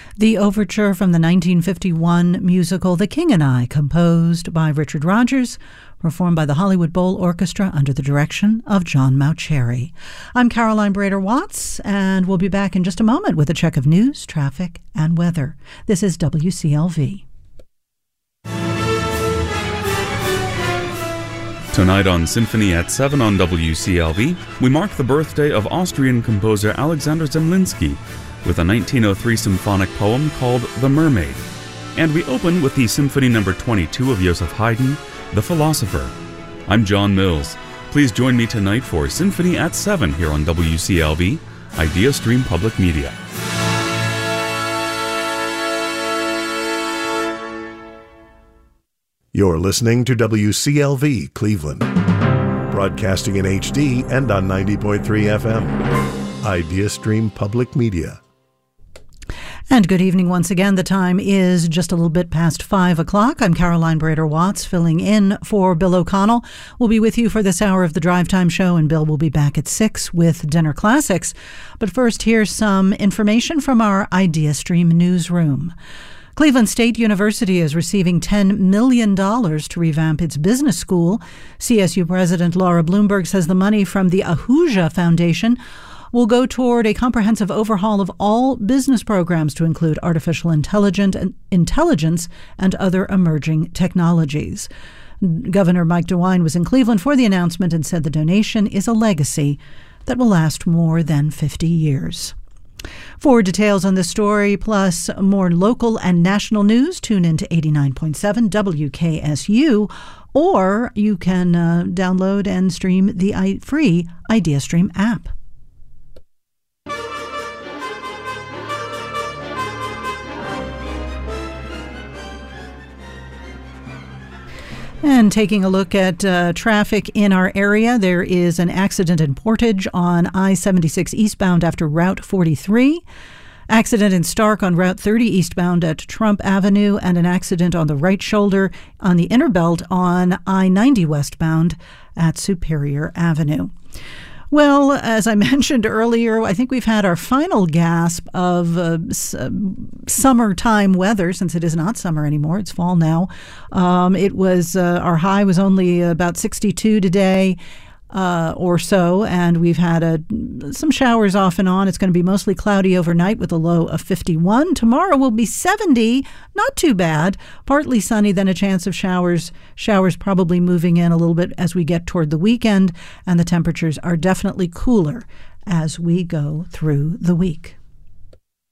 The overture from the 1951 musical The King and I, composed by Richard Rodgers, performed by the Hollywood Bowl Orchestra under the direction of John Mauceri. I'm Caroline Brader-Watts, and we'll be back in just a moment with a check of news, traffic, and weather. This is WCLV. Tonight on Symphony at 7 on WCLV, we mark the birthday of Austrian composer Alexander Zemlinsky with a 1903 symphonic poem called The Mermaid. And we open with the Symphony No. 22 of Joseph Haydn, The Philosopher. I'm John Mills. Please join me tonight for Symphony at 7 here on WCLV, Idea Stream Public Media. You're listening to WCLV Cleveland, broadcasting in HD and on 90.3 FM. Idea Stream Public Media. And good evening once again. The time is just a little bit past 5 o'clock. I'm Caroline Brader-Watts, filling in for Bill O'Connell. We'll be with you for this hour of the Drive Time Show, and Bill will be back at 6 with Dinner Classics. But first, here's some information from our Idea Stream newsroom. Cleveland State University is receiving $10 million to revamp its business school. CSU President Laura Bloomberg says the money from the Ahuja Foundation will go toward a comprehensive overhaul of all business programs to include artificial intelligence and other emerging technologies. Governor Mike DeWine was in Cleveland for the announcement and said the donation is a legacy that will last more than 50 years. For details on this story, plus more local and national news, tune in to 89.7 WKSU, or you can download and stream the free IdeaStream app. And taking a look at traffic in our area, there is an accident in Portage on I-76 eastbound after Route 43. Accident in Stark on Route 30 eastbound at Trump Avenue, and an accident on the right shoulder on the inner belt on I-90 westbound at Superior Avenue. Well, as I mentioned earlier, I think we've had our final gasp of summertime weather, since it is not summer anymore. It's fall now. It was our high was only about 62 today or so, and we've had some showers off and on. It's going to be mostly cloudy overnight with a low of 51. Tomorrow will be 70. Not too bad. Partly sunny, then a chance of showers. Showers probably moving in a little bit as we get toward the weekend, and the temperatures are definitely cooler as we go through the week.